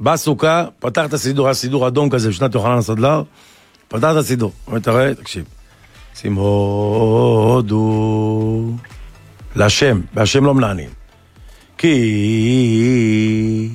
בסוכה, פתח את הסידור, היה סידור אדום כזה בשנת יוחנן הסנדלר, פתח את הסידור, אתה רואה, תקשיב, שים הודו להשם, והשם לא מנענים, כי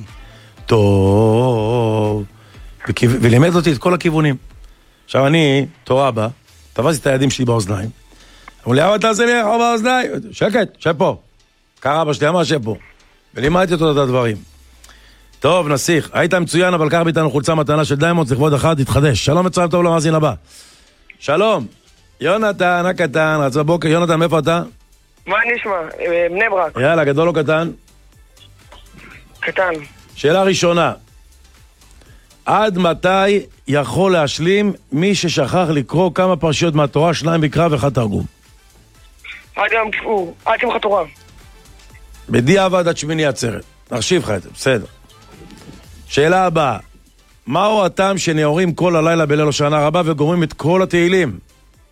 טוב, ולימד אותי את כל הכיוונים. עכשיו אני, תור אבא, תפסתי את הידים שלי באוזניים, אמרו לי, אבא תעשה לי איך באוזניים, שקט, שב פה, קרא אבא שלי, אמר שב פה, ולימדתי אותו את הדברים. טוב, נסיך, היית מצוין, אבל קח ביתנו חולצה מתנה של דיימונד, לכבוד אחד, תתחדש. שלום מצוין טוב למאזין הבא. שלום, יונתן הקטן, רצה בוקר, יונתן, מאיפה אתה? מה נשמע? בני ברק. יאללה, גדול או קטן? קטן. שאלה ראשונה, עד מתי יכול להשלים מי ששכח לקרוא כמה פרשיות מהתורה, 2 מקרא ו1 תרגום? עד יום כיפור, עד שמחת תורה. בדיעבד עד שמיני עצרת. נחשיב לך את זה, בסדר. שאלה הבאה, מהו הטעם שנאורים כל הלילה בליל הושענא רבה וגומרים את כל התהילים?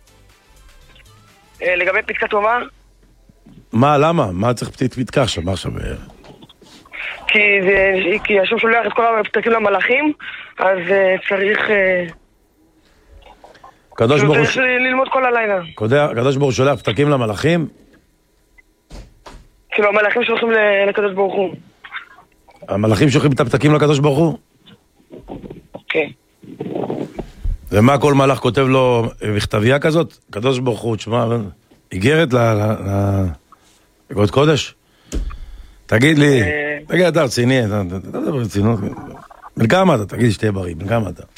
לגבי פתקה טובה? מה, למה? מה צריך פתקה עכשיו? מה עכשיו? כי השם שולח את כל הפתקים למלאכים, אז צריך... צריך ללמוד כל הלילה. קדוש ברוך הוא שולח פתקים למלאכים? כאילו המלאכים שולחים לקדוש ברוך הוא. המלאכים שולחים את הפתקים לקדוש ברוך הוא? כן. ומה כל מלאך כותב לו מכתבייה כזאת? קדוש ברוך הוא, תשמע, איגרת לגוד קודש? תגיד לי, תגיד, אתה רציני, אתה דבר רצינות. בן כמה אתה? תגיד לי שתהיה בריא, בן כמה אתה?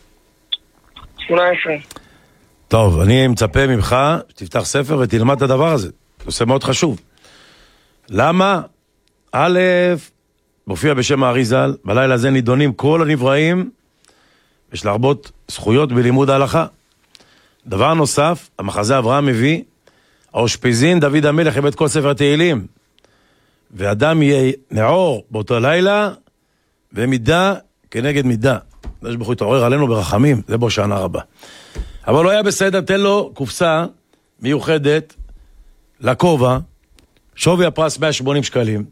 18. טוב, אני מצפה ממך שתפתח ספר ותלמד את הדבר הזה. זה נושא מאוד חשוב. למה? א', מופיע בשם האריז"ל, בלילה הזה נידונים כל הנבראים, יש להרבות זכויות בלימוד ההלכה. דבר נוסף, המחזה אברהם מביא, האושפיזין דוד המלך הביא את כל ספר התהילים, ואדם יהיה נעור באותו לילה, ומידה כנגד מידה. יש ברוך הוא יתעורר עלינו ברחמים, זה בהושענא רבה. אבל לא היה בסדר, תן לו קופסה מיוחדת לכובע, שווי הפרס 180 שקלים.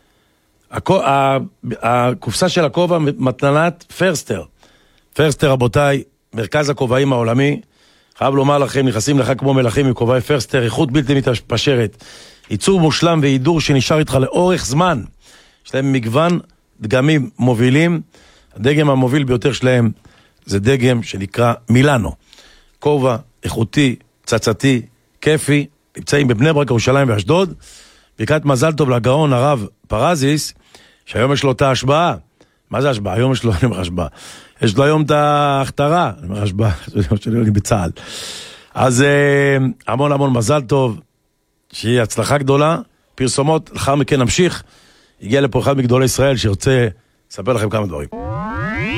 הקופסה של הכובע מתנת פרסטר. פרסטר, רבותיי, מרכז הכובעים העולמי. חייב לומר לכם, נכנסים לך כמו מלכים עם כובעי פרסטר, איכות בלתי מתפשרת. ייצור מושלם והידור שנשאר איתך לאורך זמן. יש להם מגוון דגמים מובילים. הדגם המוביל ביותר שלהם זה דגם שנקרא מילאנו. כובע איכותי, צצתי, כיפי, נמצאים בבני ברק, ירושלים ואשדוד. ברכת מזל טוב לגאון הרב פרזיס, שהיום יש לו את ההשבעה. מה זה השבעה? היום יש לו, אני אומר השבעה. יש לו היום את ההכתרה, אני אומר השבעה, שאני בצהל. אז המון המון מזל טוב, שיהיה הצלחה גדולה, פרסומות, לאחר מכן נמשיך. הגיע לפה אחד מגדולי ישראל שרוצה לספר לכם כמה דברים.